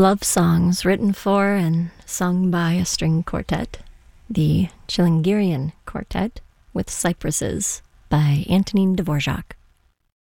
Love songs written for and sung by a string quartet, the Chilingirian Quartet with Cypresses by Antonin Dvorak.